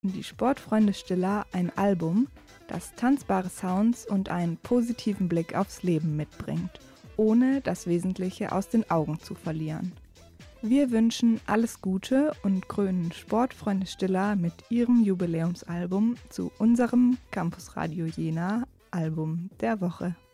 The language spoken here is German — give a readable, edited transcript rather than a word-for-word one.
die Sportfreunde Stiller ein Album, das tanzbare Sounds und einen positiven Blick aufs Leben mitbringt, ohne das Wesentliche aus den Augen zu verlieren. Wir wünschen alles Gute und krönen Sportfreunde Stiller mit ihrem Jubiläumsalbum zu unserem Campus Radio Jena Album der Woche.